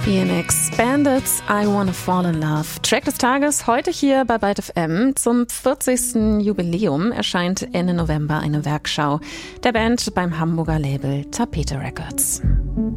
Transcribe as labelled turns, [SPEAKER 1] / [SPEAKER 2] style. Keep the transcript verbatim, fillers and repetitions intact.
[SPEAKER 1] Ian X, Bandits, I Wanna Fall in Love. Track des Tages heute hier bei Byte F M. Zum vierzigsten Jubiläum erscheint Ende November eine Werkschau der Band beim Hamburger Label Tapete Records.